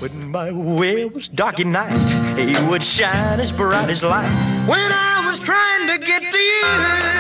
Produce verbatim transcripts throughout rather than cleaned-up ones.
When my way was dark at night, he would shine as bright as light. When I was trying to get to you.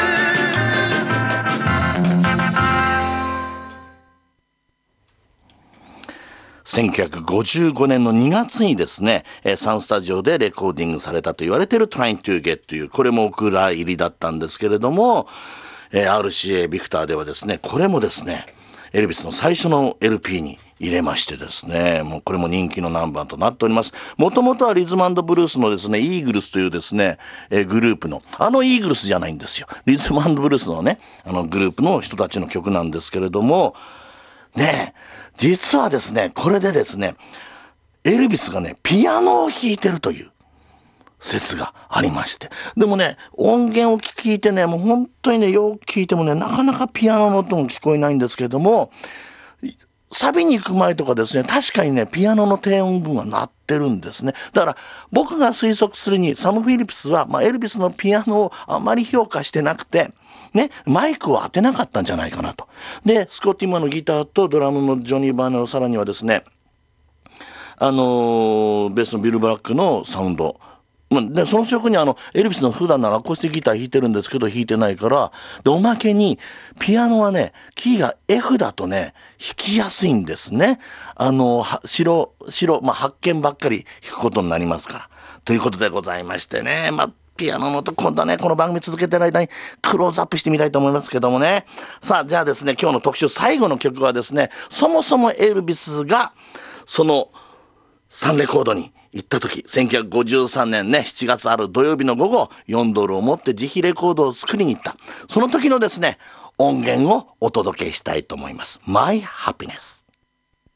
せんきゅうひゃくごじゅうごねんのにがつにですね、サンスタジオでレコーディングされたと言われている Trying to Get という、これもお蔵入りだったんですけれども、アールシーエー ビクターではですね、これもですね、エルビスの最初の エルピー に入れましてですね、もうこれも人気のナンバーとなっております。もともとはリズム&ブルースのですね、イーグルスというですね、えー、グループの、あのイーグルスじゃないんですよ。リズム&ブルースのね、あのグループの人たちの曲なんですけれども、ねえ、実はですね、これでですね、エルビスがね、ピアノを弾いてるという説がありまして。でもね、音源を聞いてね、もう本当にね、よく聞いてもね、なかなかピアノの音も聞こえないんですけれども、サビに行く前とかですね、確かにね、ピアノの低音部分は鳴ってるんですね。だから僕が推測するに、サム・フィリップスは、まあ、エルビスのピアノをあまり評価してなくて、ね、マイクを当てなかったんじゃないかなと。で、スコッティ・マンのギターとドラムのジョニー・バーネロ、さらにはですね、あのー、ベースのビル・ブラックのサウンド、でその曲にあのエルビスの普段ならアコースティックギター弾いてるんですけど弾いてないから、でおまけにピアノはねキーが F だとね弾きやすいんですね。あの白白、まあ、発見ばっかり弾くことになりますからということでございましてね、まあピアノの音今度はねこの番組続けてる間にクローズアップしてみたいと思いますけどもね。さあじゃあですね、今日の特集最後の曲はですね、そもそもエルビスがそのサンレコードに行った時、せんきゅうひゃくごじゅうさんねんねしちがつある土曜日の午後、よんドルを持って自費レコードを作りに行った、その時のですね音源をお届けしたいと思います。 My Happiness。